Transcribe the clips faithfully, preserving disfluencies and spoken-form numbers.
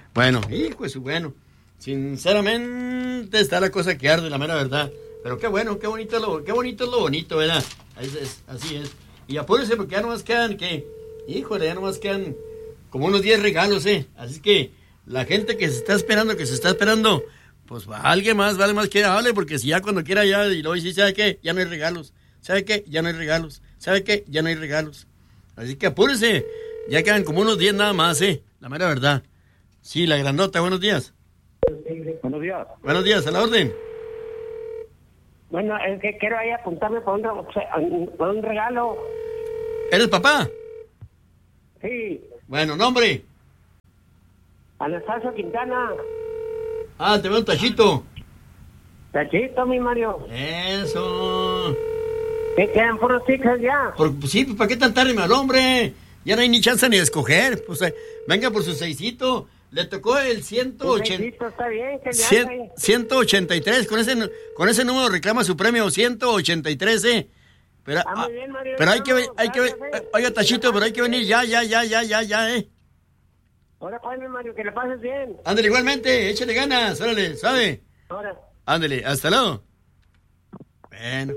Bueno, hijo de su bueno. Sinceramente está la cosa que arde, la mera verdad. Pero qué bueno, qué bonito es lo, qué bonito es lo bonito, ¿verdad? Así es, así es. Y apúrense porque ya nomás quedan, ¿qué? Híjole, ya nomás quedan como unos diez regalos, ¿eh? Así que la gente que se está esperando, que se está esperando, pues alguien más, vale más que hable, porque si ya cuando quiera ya, y luego dice, ¿sabe qué? Ya no hay regalos. ¿Sabe qué? Ya no hay regalos. ¿Sabe qué? Ya no hay regalos. Así que apúrense. Ya quedan como unos diez nada más, ¿eh? La mera verdad. Sí, la grandota, buenos días. Buenos días. Buenos días, a la orden. Bueno, es que quiero ahí apuntarme por un, por un regalo. ¿Eres papá? Sí. Bueno, nombre. Anastasio Quintana. Ah, te veo un tachito. Tachito, mi Mario. Eso. ¿Qué quedan puros tickets ya? Por, pues sí, pues ¿para qué tan tarde, mal hombre? Ya no hay ni chance ni de escoger. Pues eh, venga por su seisito. Le tocó el ciento ochenta. Está bien, que cien, ciento ochenta y tres. Con ese, con ese número reclama su premio ciento ochenta y tres, ¿eh? Pero, ah, muy bien, Mario. pero hay que, hay que, oiga, tachito, pero hay que venir ya, ya, ya, ya, ya, ya, ¿eh? Ahora, pues, mi Mario, que le pases bien. Ándale, igualmente, échale ganas, órale, ¿sabe? Ahora. Ándale, hasta luego. Bueno.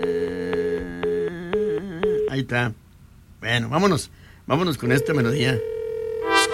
Eh, ahí está. Bueno, vámonos, vámonos con esta melodía.